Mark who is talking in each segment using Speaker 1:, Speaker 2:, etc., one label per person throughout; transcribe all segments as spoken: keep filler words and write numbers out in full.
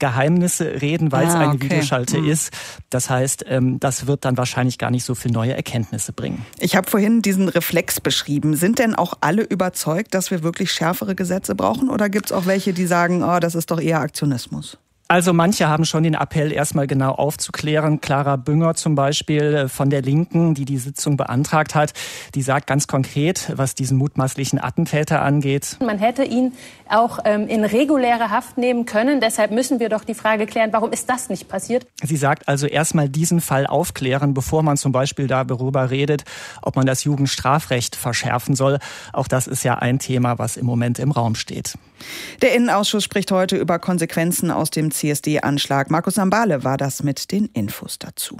Speaker 1: Geheimnisse reden, weil es
Speaker 2: ah,
Speaker 1: eine
Speaker 2: okay.
Speaker 1: Videoschalte
Speaker 2: hm.
Speaker 1: ist. Das heißt, das wird dann wahrscheinlich gar nicht so viel neue Erkenntnisse bringen.
Speaker 2: Ich habe vorhin diesen Reflex beschrieben. Sind denn auch alle überzeugt, dass wir wirklich schärfere Gesetze brauchen? Oder gibt es auch welche, die sagen, oh, das ist doch eher Aktionismus?
Speaker 1: Also manche haben schon den Appell, erstmal genau aufzuklären. Clara Bünger zum Beispiel von der Linken, die die Sitzung beantragt hat, die sagt ganz konkret, was diesen mutmaßlichen Attentäter angeht.
Speaker 3: Man hätte ihn auch ähm, in reguläre Haft nehmen können. Deshalb müssen wir doch die Frage klären, warum ist das nicht passiert?
Speaker 1: Sie sagt also erstmal diesen Fall aufklären, bevor man zum Beispiel darüber redet, ob man das Jugendstrafrecht verschärfen soll. Auch das ist ja ein Thema, was im Moment im Raum steht.
Speaker 2: Der Innenausschuss spricht heute über Konsequenzen aus dem C S D-Anschlag. Markus Sambale war das mit den Infos dazu.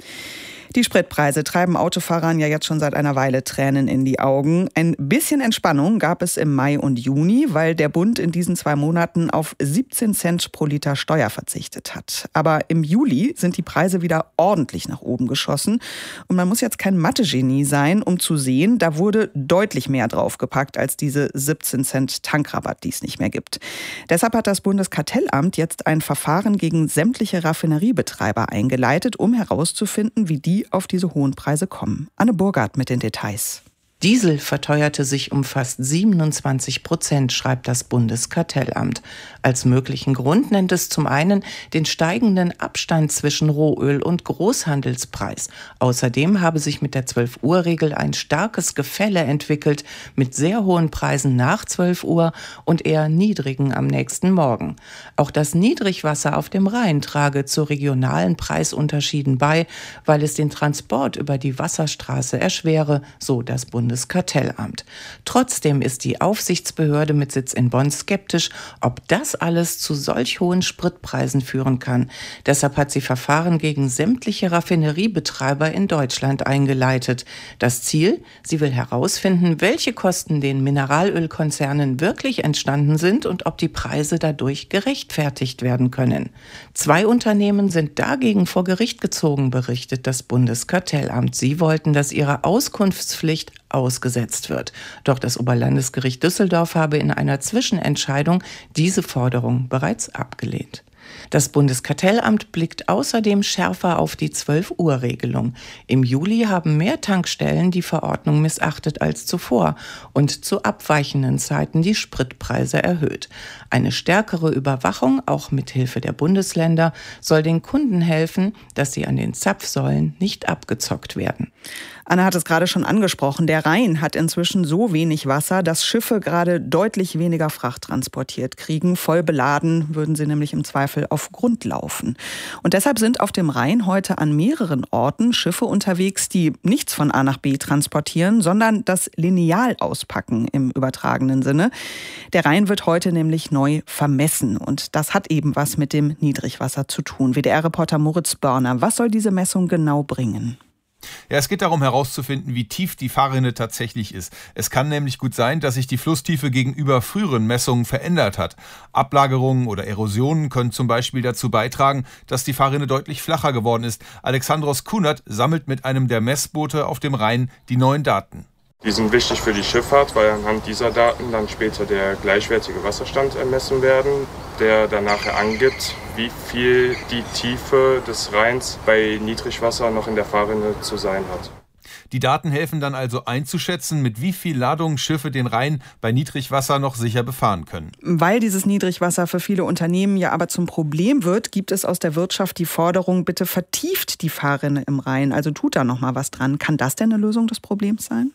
Speaker 2: Die Spritpreise treiben Autofahrern ja jetzt schon seit einer Weile Tränen in die Augen. Ein bisschen Entspannung gab es im Mai und Juni, weil der Bund in diesen zwei Monaten auf siebzehn Cent pro Liter Steuer verzichtet hat. Aber im Juli sind die Preise wieder ordentlich nach oben geschossen. Und man muss jetzt kein Mathe-Genie sein, um zu sehen, da wurde deutlich mehr draufgepackt als diese siebzehn Cent Tankrabatt, die es nicht mehr gibt. Deshalb hat das Bundeskartellamt jetzt ein Verfahren gegen sämtliche Raffineriebetreiber eingeleitet, um herauszufinden, wie die auf diese hohen Preise kommen. Anne Burgard mit den Details.
Speaker 4: Diesel verteuerte sich um fast siebenundzwanzig Prozent, schreibt das Bundeskartellamt. Als möglichen Grund nennt es zum einen den steigenden Abstand zwischen Rohöl und Großhandelspreis. Außerdem habe sich mit der zwölf-Uhr-Regel ein starkes Gefälle entwickelt mit sehr hohen Preisen nach zwölf Uhr und eher niedrigen am nächsten Morgen. Auch das Niedrigwasser auf dem Rhein trage zu regionalen Preisunterschieden bei, weil es den Transport über die Wasserstraße erschwere, so das Bundeskartellamt. Bundeskartellamt. Trotzdem ist die Aufsichtsbehörde mit Sitz in Bonn skeptisch, ob das alles zu solch hohen Spritpreisen führen kann. Deshalb hat sie Verfahren gegen sämtliche Raffineriebetreiber in Deutschland eingeleitet. Das Ziel? Sie will herausfinden, welche Kosten den Mineralölkonzernen wirklich entstanden sind und ob die Preise dadurch gerechtfertigt werden können. Zwei Unternehmen sind dagegen vor Gericht gezogen, berichtet das Bundeskartellamt. Sie wollten, dass ihre Auskunftspflicht ausgesetzt wird. Doch das Oberlandesgericht Düsseldorf habe in einer Zwischenentscheidung diese Forderung bereits abgelehnt. Das Bundeskartellamt blickt außerdem schärfer auf die zwölf-Uhr-Regelung. Im Juli haben mehr Tankstellen die Verordnung missachtet als zuvor und zu abweichenden Zeiten die Spritpreise erhöht. Eine stärkere Überwachung, auch mit Hilfe der Bundesländer, soll den Kunden helfen, dass sie an den Zapfsäulen nicht abgezockt werden.
Speaker 2: Anna hat es gerade schon angesprochen. Der Rhein hat inzwischen so wenig Wasser, dass Schiffe gerade deutlich weniger Fracht transportiert kriegen. Voll beladen würden sie nämlich im Zweifel auf Grund laufen. Und deshalb sind auf dem Rhein heute an mehreren Orten Schiffe unterwegs, die nichts von A nach B transportieren, sondern das Lineal auspacken im übertragenen Sinne. Der Rhein wird heute nämlich neu vermessen. Und das hat eben was mit dem Niedrigwasser zu tun. W D R-Reporter Moritz Börner, was soll diese Messung genau bringen?
Speaker 5: Ja, es geht darum herauszufinden, wie tief die Fahrrinne tatsächlich ist. Es kann nämlich gut sein, dass sich die Flusstiefe gegenüber früheren Messungen verändert hat. Ablagerungen oder Erosionen können zum Beispiel dazu beitragen, dass die Fahrrinne deutlich flacher geworden ist. Alexandros Kunert sammelt mit einem der Messboote auf dem Rhein die neuen Daten.
Speaker 6: Die sind wichtig für die Schifffahrt, weil anhand dieser Daten dann später der gleichwertige Wasserstand ermessen werden, der dann nachher angibt, wie viel die Tiefe des Rheins bei Niedrigwasser noch in der Fahrrinne zu sein hat.
Speaker 5: Die Daten helfen dann also einzuschätzen, mit wie viel Ladung Schiffe den Rhein bei Niedrigwasser noch sicher befahren können.
Speaker 2: Weil dieses Niedrigwasser für viele Unternehmen ja aber zum Problem wird, gibt es aus der Wirtschaft die Forderung, bitte vertieft die Fahrrinne im Rhein. Also tut da noch mal was dran. Kann das denn eine Lösung des Problems sein?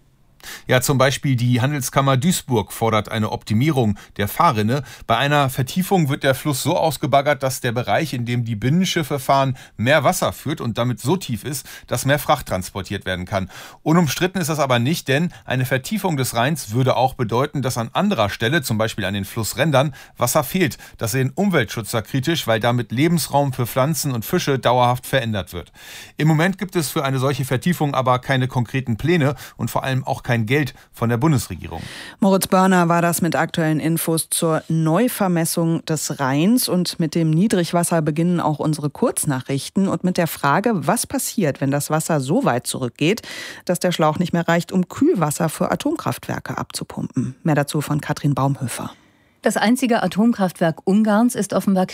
Speaker 5: Ja, zum Beispiel die Handelskammer Duisburg fordert eine Optimierung der Fahrrinne. Bei einer Vertiefung wird der Fluss so ausgebaggert, dass der Bereich, in dem die Binnenschiffe fahren, mehr Wasser führt und damit so tief ist, dass mehr Fracht transportiert werden kann. Unumstritten ist das aber nicht, denn eine Vertiefung des Rheins würde auch bedeuten, dass an anderer Stelle, zum Beispiel an den Flussrändern, Wasser fehlt. Das sehen Umweltschützer kritisch, weil damit Lebensraum für Pflanzen und Fische dauerhaft verändert wird. Im Moment gibt es für eine solche Vertiefung aber keine konkreten Pläne und vor allem auch kein Geld von der Bundesregierung.
Speaker 2: Moritz Börner war das mit aktuellen Infos zur Neuvermessung des Rheins. Und mit dem Niedrigwasser beginnen auch unsere Kurznachrichten und mit der Frage, was passiert, wenn das Wasser so weit zurückgeht, dass der Schlauch nicht mehr reicht, um Kühlwasser für Atomkraftwerke abzupumpen. Mehr dazu von Katrin Baumhöfer.
Speaker 7: Das einzige Atomkraftwerk Ungarns ist offenbar